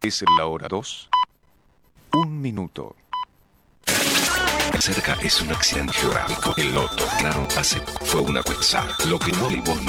Es la hora 2. 1 minuto. Cerca es un accidente geográfico. El loto, claro, hace fue una quetzal. Lo que no y vos no